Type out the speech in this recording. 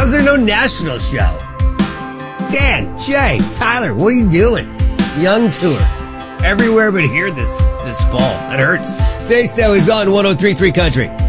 is there no national show? Dan, Jay, Tyler, what are you doing? Young tour. Everywhere but here this fall. That hurts. Say So is on 103.3 Country.